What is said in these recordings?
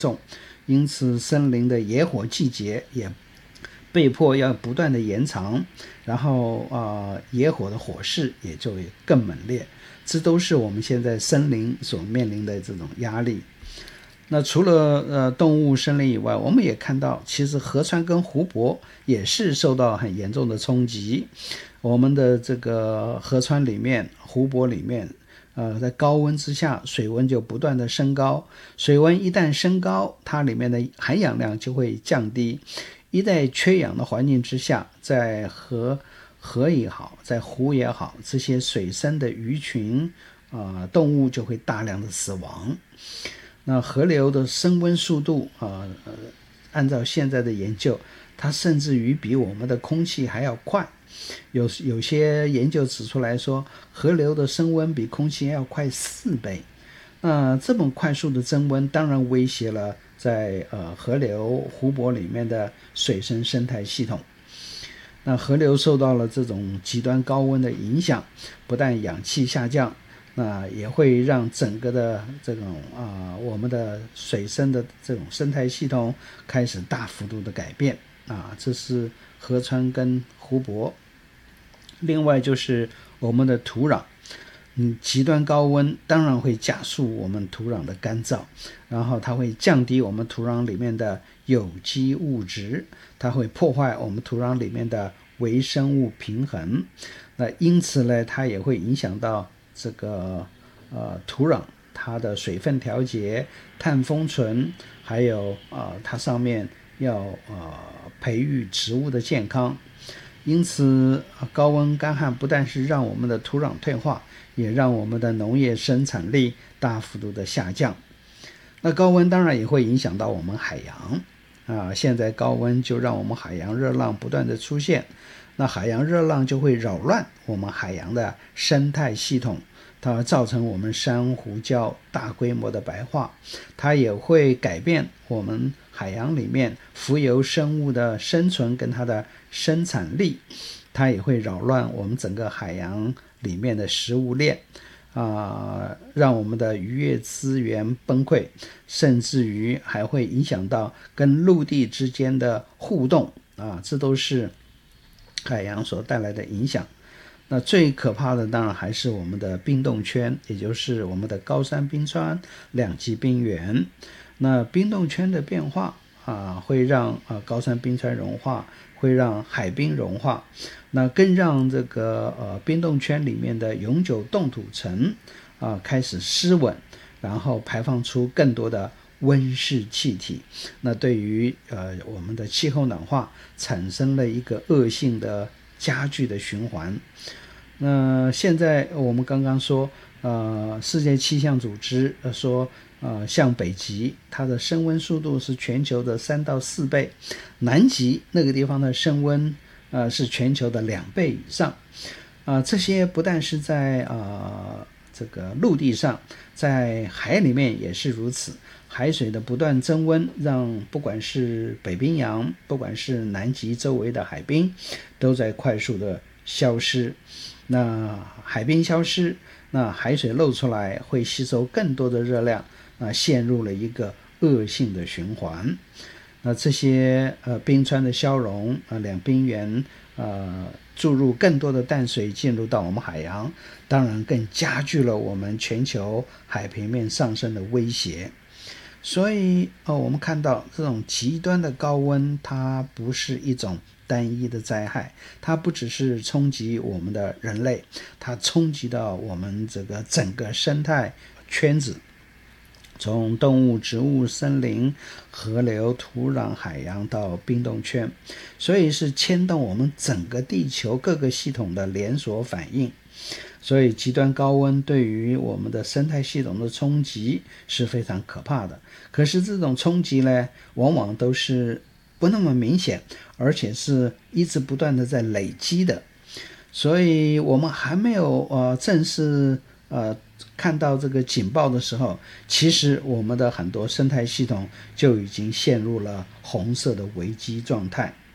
因此森林的野火季节也被迫要不断的延长，然后野火的火势也就更猛烈，这都是我们现在森林所面临的这种压力。那除了动物森林以外，我们也看到其实河川跟湖泊也是受到很严重的冲击。我们的这个河川里面湖泊里面在高温之下水温就不断的升高，水温一旦升高，它里面的含氧量就会降低，一旦缺氧的环境之下，在河也好，在湖也好，这些水生的鱼群动物就会大量的死亡。那河流的升温速度按照现在的研究，它甚至于比我们的空气还要快。有些研究指出来说，河流的升温比空气还要快4倍。这么快速的增温，当然威胁了在河流、湖泊里面的水生生态系统。那河流受到了这种极端高温的影响，不但氧气下降，那也会让整个的这种我们的水生的这种生态系统开始大幅度的改变这是河川跟湖泊。另外就是我们的土壤，极端高温当然会加速我们土壤的干燥，然后它会降低我们土壤里面的有机物质，它会破坏我们土壤里面的微生物平衡。那因此呢，它也会影响到这个土壤它的水分调节、碳封存，还有它上面要培育植物的健康。因此高温干旱不但是让我们的土壤退化，也让我们的农业生产力大幅度的下降。那高温当然也会影响到我们海洋现在高温就让我们海洋热浪不断的出现，那海洋热浪就会扰乱我们海洋的生态系统，它会造成我们珊瑚礁大规模的白化，它也会改变我们海洋里面浮游生物的生存跟它的生产力，它也会扰乱我们整个海洋里面的食物链让我们的渔业资源崩溃，甚至于还会影响到跟陆地之间的互动这都是海洋所带来的影响。那最可怕的当然还是我们的冰冻圈，也就是我们的高山冰川、两极冰原。那冰冻圈的变化会让高山冰川融化，会让海冰融化，那更让这个冰冻圈里面的永久冻土层开始失稳，然后排放出更多的温室气体，那对于我们的气候暖化产生了一个恶性的加剧的循环。那现在我们刚刚说世界气象组织说像北极它的升温速度是全球的3到4倍，南极那个地方的升温是全球的2倍以上这些不但是在这个陆地上，在海里面也是如此。海水的不断增温，让不管是北冰洋，不管是南极周围的海冰都在快速的消失。那海冰消失，那海水漏出来会吸收更多的热量，陷入了一个恶性的循环。那这些冰川的消融两冰原注入更多的淡水进入到我们海洋，当然更加剧了我们全球海平面上升的威胁。所以我们看到这种极端的高温，它不是一种单一的灾害，它不只是冲击我们的人类，它冲击到我们这个整个生态圈子，从动物、植物、森林、河流、土壤、海洋到冰冻圈，所以是牵动我们整个地球各个系统的连锁反应。所以极端高温对于我们的生态系统的冲击是非常可怕的。可是这种冲击呢，往往都是不那么明显，而且是一直不断的在累积的。所以我们还没有正式看到这个警报的时候，其实我们的很多生态系统就已经陷入了红色的危机状态。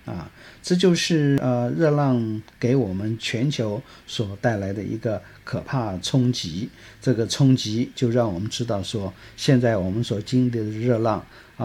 啊。这就是热浪给我们全球所带来的一个可怕冲击。这个冲击就让我们知道说，现在我们所经历的热浪